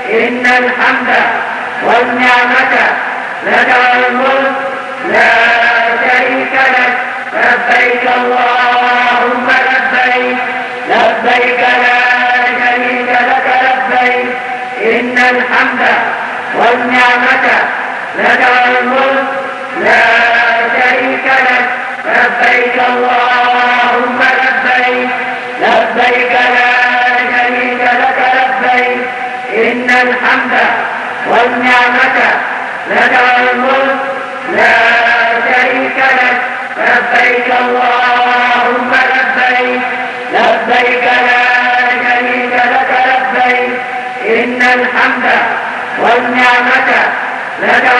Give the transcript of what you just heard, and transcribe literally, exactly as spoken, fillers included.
إن الحمد والنعمة لك والملك لا شريك لك. لبيك اللهم لبيك لبيك لا شريك لك لبيك. إن الحمد والنعمة لك والملك لا شريك لك. لبيك اللهم لبيك لبيك لا شريك لك لبيك. إن الحمد والنعمة لك والملك لا شريك لك. لبيك اللهم لبيك لبيك لا شريك لك لبيك. إن الحمد والنعمة لك